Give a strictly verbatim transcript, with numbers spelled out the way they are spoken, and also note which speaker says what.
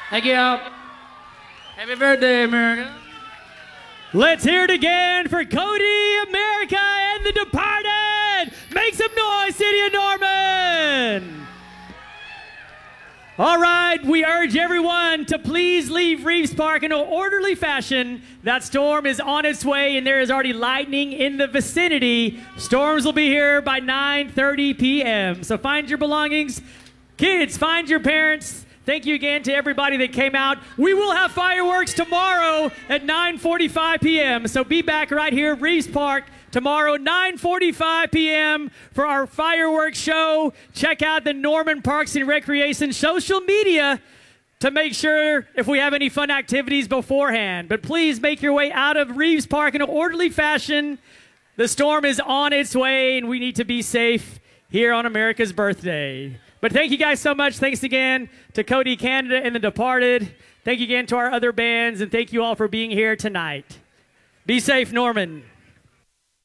Speaker 1: Thank you. Happy birthday, America.
Speaker 2: Let's hear it again for Cody, America, and the Departed. Make some noise, City of Norman. All right, we urge everyone to please leave Reeves Park in an orderly fashion. That storm is on its way, and there is already lightning in the vicinity. Storms will be here by nine thirty p m So find your belongings. Kids, find your parents. Thank you again to everybody that came out. We will have fireworks tomorrow at nine forty-five p m So be back right here at Reeves Park tomorrow, nine forty-five p m for our fireworks show. Check out the Norman Parks and Recreation social media to make sure if we have any fun activities beforehand. But please make your way out of Reeves Park in an orderly fashion. The storm is on its way, and we need to be safe here on America's birthday. But thank you guys so much. Thanks again to Cody Canada and The Departed. Thank you again to our other bands, and thank you all for being here tonight. Be safe, Norman.